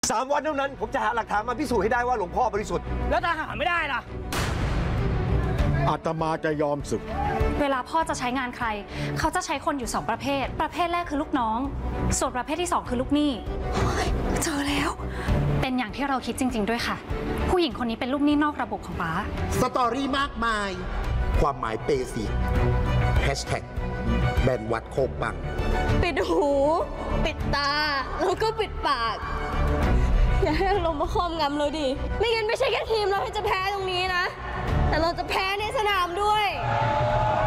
3 วันเท่านั้นผมจะหาหลักฐานมาพิสูจน์ให้ได้ว่าหลวงพ่อบริสุทธิ์แล้วถ้าหาไม่ได้ล่ะอาตมาจะยอมศึกเวลาพ่อจะใช้งานใครเขาจะใช้คนอยู่2 ประเภทประเภทแรกคือลูกน้องส่วนประเภทที่2คือลูกหนี้เจอแล้วเป็นอย่างที่เราคิดจริงๆด้วยค่ะผู้หญิงคนนี้เป็นลูกหนี้นอกระบบของป๊าสตอรี่มากมายความหมายเปสีแฮชแท็กแบนวัดโคกบังปิดหูปิดตาแล้วก็ปิดปากอย่าให้ลมมาครอบงำเราดิไม่งั้นไม่ใช่แค่ทีมเราที่จะแพ้ตรงนี้นะแต่เราจะแพ้ในสนามด้วย